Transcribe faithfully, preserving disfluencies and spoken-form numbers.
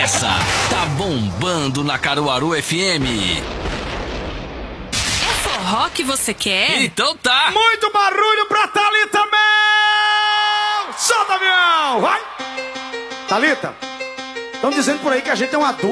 essa tá bombando na Caruaru F M. É forró que você quer? Então tá. Muito barulho pra Thalita Mel! Solta, avião! Vai! Thalita, estão dizendo por aí que a gente é um adulto.